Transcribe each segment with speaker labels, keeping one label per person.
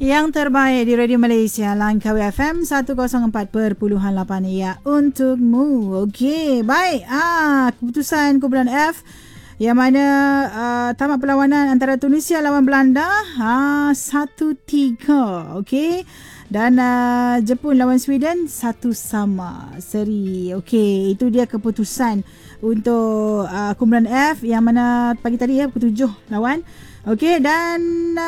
Speaker 1: Yang terbaik di Radio Malaysia, Langkawi FM 104.8 ya untukmu. Okey, baik. Keputusan kumpulan F yang mana tamat perlawanan antara Tunisia lawan Belanda 1-3. Okey. Dan Jepun lawan Sweden 1-1 seri. Okey, itu dia keputusan untuk kumpulan F yang mana pagi tadi pukul 7 lawan. Okey, dan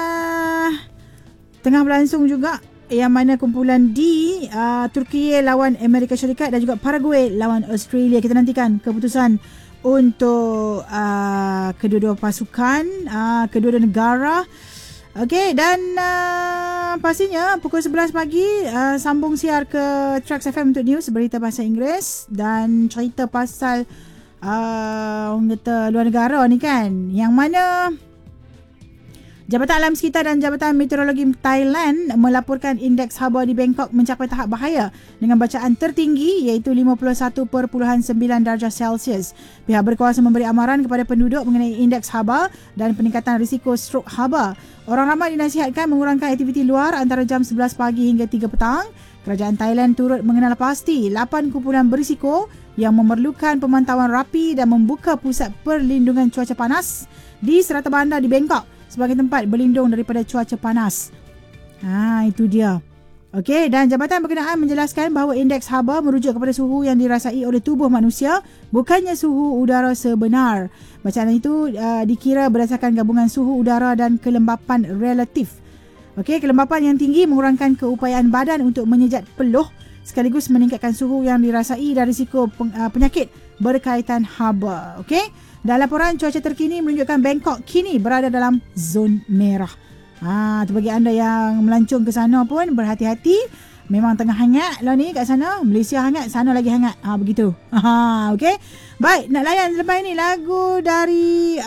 Speaker 1: tengah berlangsung juga yang mana kumpulan D, Turki lawan Amerika Syarikat dan juga Paraguay lawan Australia. Kita nantikan keputusan untuk kedua-dua pasukan, kedua-dua negara. Okey, dan pastinya pukul 11 pagi sambung siar ke Trax FM untuk news, berita bahasa Inggeris dan cerita pasal orang kata luar negara ni kan, yang mana Jabatan Alam Sekitar dan Jabatan Meteorologi Thailand melaporkan indeks haba di Bangkok mencapai tahap bahaya dengan bacaan tertinggi iaitu 51.9 darjah Celsius. Pihak berkuasa memberi amaran kepada penduduk mengenai indeks haba dan peningkatan risiko strok haba. Orang ramai dinasihatkan mengurangkan aktiviti luar antara jam 11 pagi hingga 3 petang. Kerajaan Thailand turut mengenal pasti 8 kumpulan berisiko yang memerlukan pemantauan rapi dan membuka pusat perlindungan cuaca panas di serata bandar di Bangkok sebagai tempat berlindung daripada cuaca panas. Itu dia. Okey, dan jabatan berkenaan menjelaskan bahawa indeks haba merujuk kepada suhu yang dirasai oleh tubuh manusia, bukannya suhu udara sebenar. Bacaan itu dikira berdasarkan gabungan suhu udara dan kelembapan relatif. Okey, kelembapan yang tinggi mengurangkan keupayaan badan untuk menyejat peluh sekaligus meningkatkan suhu yang dirasai dan risiko penyakit berkaitan haba. Okey. Dan laporan cuaca terkini menunjukkan Bangkok kini berada dalam zon merah. Tu bagi anda yang melancong ke sana pun berhati-hati. Memang tengah hangat lah ni kat sana. Malaysia hangat, sana lagi hangat. Begitu. Okey. Baik, nak layan selepas ini lagu dari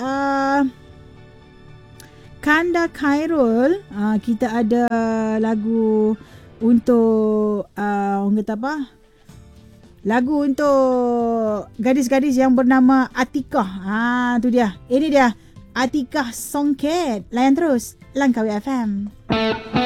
Speaker 1: Kanda Khairul. Kita ada lagu untuk orang kata apa? Lagu untuk gadis-gadis yang bernama Atikah. Tu dia. Ini dia. Atikah Songket. Layan terus. Langkawi FM.